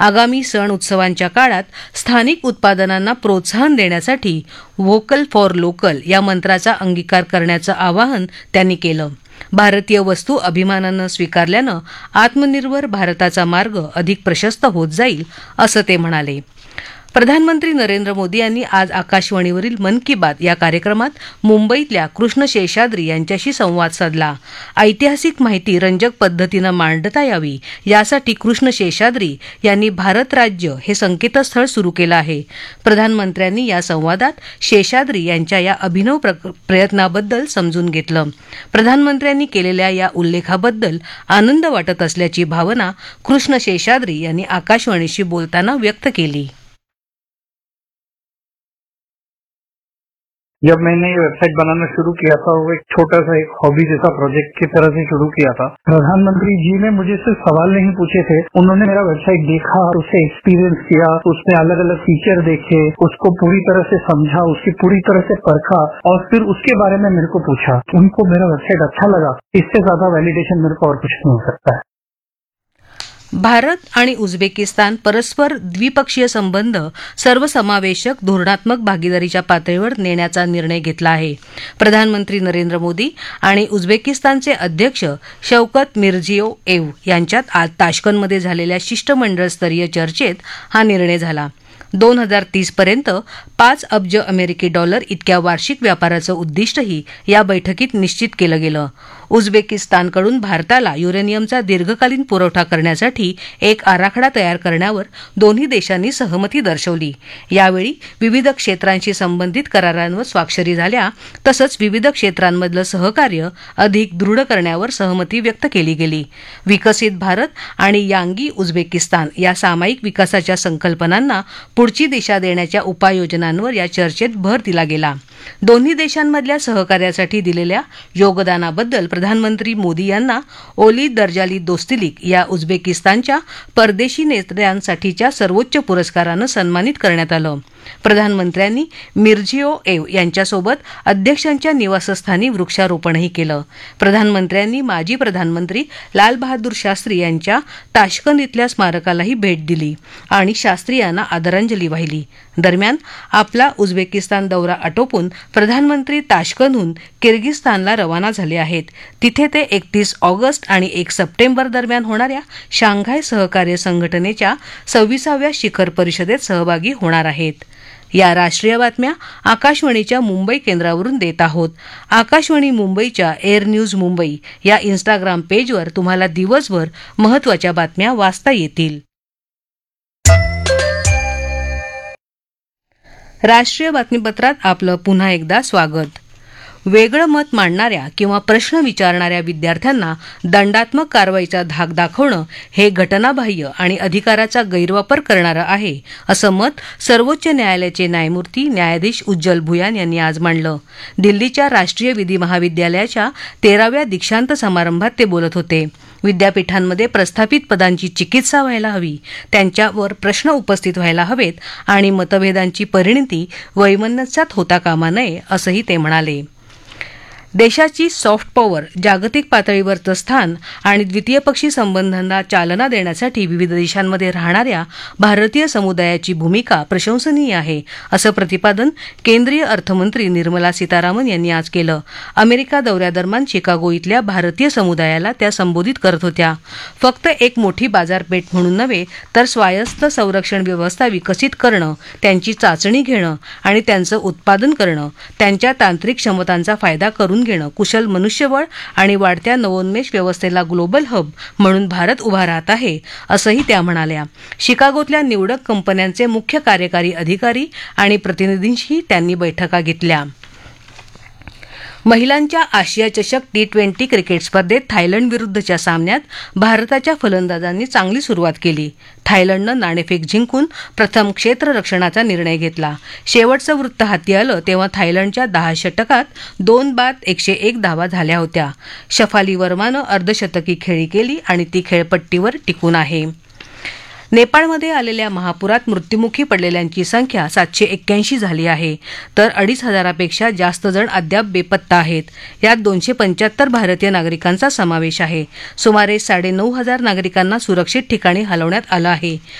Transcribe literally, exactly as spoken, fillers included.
आगामी सण उत्सवांच्या काळात स्थानिक उत्पादनांना प्रोत्साहन देण्यासाठी व्होकल फॉर लोकल या मंत्राचा अंगीकार करण्याचं आवाहन त्यांनी केलं. भारतीय वस्तू अभिमानानं स्वीकारल्यानं आत्मनिर्भर भारताचा मार्ग अधिक प्रशस्त होत जाईल असं ते म्हणाले. प्रधानमंत्री नरेंद्र मोदी यांनी आज आकाशवाणीवरील मन की बात या कार्यक्रमात मुंबईतल्या कृष्ण शेषाद्री यांच्याशी संवाद साधला. ऐतिहासिक माहिती रंजक पद्धतीनं मांडता यावी यासाठी कृष्ण शेषाद्री यांनी भारत राज्य हे संकेतस्थळ सुरू केलं आहे. प्रधानमंत्र्यांनी या संवादात शेषाद्री यांच्या या अभिनव प्रयत्नाबद्दल समजून घेतलं. प्रधानमंत्र्यांनी केलेल्या या उल्लेखाबद्दल आनंद वाटत असल्याची भावना कृष्ण शेषाद्री यांनी आकाशवाणीशी बोलताना व्यक्त केली. जब मैंने ये वेबसाइट बनाना शुरू किया था वो एक छोटा सा एक हॉबी जैसा प्रोजेक्ट की तरह से शुरू किया था. प्रधानमंत्री जी ने मुझे सिर्फ सवाल नहीं पूछे थे, उन्होंने मेरा वेबसाइट देखा, उसे एक्सपीरियंस किया, उसमें अलग अलग फीचर देखे, उसको पूरी तरह से समझा, उसकी पूरी तरह से परखा और फिर उसके बारे में मेरे को पूछा. उनको मेरा वेबसाइट अच्छा लगा. इससे ज्यादा वैलिडेशन मेरे को और कुछ नहीं हो सकता है. भारत आणि उझबेकिस्तान परस्पर द्विपक्षीय संबंध सर्वसमावेशक धोरणात्मक भागीदारीच्या पातळीवर नेण्याचा निर्णय घेतला आहे. प्रधानमंत्री नरेंद्र मोदी आणि उझबेकिस्तानचे अध्यक्ष शौकत मिरझियोयेव यांच्यात आज ताश्कंदमध्ये झालेल्या शिष्टमंडळस्तरीय चर्चेत हा निर्णय झाला. दोन हजार तीस पर्यंत पाच अब्ज अमेरिकी डॉलर इतक्या वार्षिक व्यापाराचं उद्दिष्टही या बैठकीत निश्चित केलं गेलं. उझबेकिस्तानकडून भारताला युरेनियमचा दीर्घकालीन पुरवठा करण्यासाठी एक आराखडा तयार करण्यावर दोन्ही देशांनी सहमती दर्शवली. यावेळी विविध क्षेत्रांशी संबंधित करारांवर स्वाक्षरी झाल्या तसंच विविध क्षेत्रांमधलं सहकार्य अधिक दृढ करण्यावर सहमती व्यक्त केली गेली. विकसित भारत आणि यांगी उझबेकिस्तान या सामायिक विकासाच्या संकल्पनांना पुढची दिशा देण्याच्या उपाययोजनांवर या चर्चेत भर दिला गेला. दोन्ही देशांमधल्या सहकार्यासाठी दिलेल्या योगदानाबद्दल प्रधानमंत्री मोदी यांना ओली दर्जाली दोस्तिलिक या उझबेकिस्तानच्या परदेशी नेत्यांसाठीच्या सर्वोच्च पुरस्कारानं सन्मानित करण्यात आलं. प्रधानमंत्र्यांनी मिरझियोयेव यांच्यासोबत अध्यक्षांच्या निवासस्थानी वृक्षारोपणही केलं. प्रधानमंत्र्यांनी माजी प्रधानमंत्री लाल बहादूर शास्त्री यांच्या ताश्कंद इथल्या स्मारकालाही भेट दिली आणि शास्त्री यांना आदरांजली वाहिली. दरम्यान आपला उझबेकिस्तान दौरा आटोपून प्रधानमंत्री ताश्कंदहून किर्गिस्तानला रवाना झाले आहेत. तिथे ते एकतीस ऑगस्ट आणि एक सप्टेंबर दरम्यान होणाऱ्या शांघाय सहकार्य संघटनेच्या सव्वीसाव्या शिखर परिषदेत सहभागी होणार आहेत. या राष्ट्रीय बातम्या आकाशवाणीच्या मुंबई केंद्रावरून देत आहोत. आकाशवाणी मुंबईच्या एअर न्यूज मुंबई या इन्स्टाग्राम पेजवर तुम्हाला दिवसभर महत्त्वाच्या बातम्या वाचता येतील. राष्ट्रीय बातमीपत्रात आपलं पुन्हा एकदा स्वागत. वेगळं मत मांडणाऱ्या किंवा प्रश्न विचारणाऱ्या विद्यार्थ्यांना दंडात्मक कारवाईचा धाक दाखवणं हे घटनाबाह्य आणि अधिकाराचा गैरवापर करणारं आहे असं मत सर्वोच्च न्यायालयाचे न्यायमूर्ती न्यायाधीश उज्ज्वल भुयान यांनी आज मांडलं. दिल्लीच्या राष्ट्रीय विधी महाविद्यालयाच्या तेराव्या दीक्षांत समारंभात ते बोलत होते. विद्यापीठांमध्ये प्रस्थापित पदांची चिकित्सा व्हायला हवी, त्यांच्यावर प्रश्न उपस्थित व्हायला हवेत आणि मतभेदांची परिणती वैमनस्यात होता कामा नये असंही ते म्हणाले. देशाची सॉफ्ट पॉवर, जागतिक पातळीवरचं स्थान आणि द्वितीयपक्षी संबंधांना चालना देण्यासाठी विविध देशांमध्ये राहणाऱ्या भारतीय समुदायाची भूमिका प्रशंसनीय आहे असं प्रतिपादन केंद्रीय अर्थमंत्री निर्मला सीतारामन यांनी आज केलं. अमेरिका दौऱ्यादरम्यान शिकागो इथल्या भारतीय समुदायाला त्या संबोधित करत होत्या. फक्त एक मोठी बाजारपेठ म्हणून नव्हे तर स्वायत्त संरक्षण व्यवस्था विकसित करणं, त्यांची चाचणी घेणं आणि त्यांचं उत्पादन करणं, त्यांच्या तांत्रिक क्षमतांचा फायदा करून घेणं, कुशल मनुष्यबळ आणि वाढत्या नवोन्मेष व्यवस्थेला ग्लोबल हब म्हणून भारत उभा राहत आहे असंही त्या म्हणाल्या. शिकागोतल्या निवडक कंपन्यांचे मुख्य कार्यकारी अधिकारी आणि प्रतिनिधींशी त्यांनी बैठका घेतल्या. महिलांच्या आशिया चषक टी ट्वेंटी क्रिकेट स्पर्धेत थायलंड विरुद्धच्या सामन्यात भारताच्या फलंदाजांनी चांगली सुरुवात केली. थायलंडनं नाणेफेक जिंकून प्रथम क्षेत्ररक्षणाचा निर्णय घेतला. शेवटचं वृत्त हाती आलं तेव्हा थायलंडच्या दहा षटकात दोन बाद एकशे एक धावा झाल्या होत्या. शफाली वर्मानं अर्धशतकी खेळी केली आणि ती खेळपट्टीवर टिकून आहे. नेपाळमध्ये आलेल्या महापुरात मृत्युमुखी पडलेल्यांची संख्या सातशे एक्क्याऐंशी झाली आहे, तर अडीच हजारापेक्षा जास्त जण अद्याप बेपत्ता आहेत. यात दोनशे पंच्याहत्तर भारतीय नागरिकांचा समावेश आहे. सुमारे साडेनऊ हजार नागरिकांना सुरक्षित ठिकाणी हलवण्यात आलं आहे.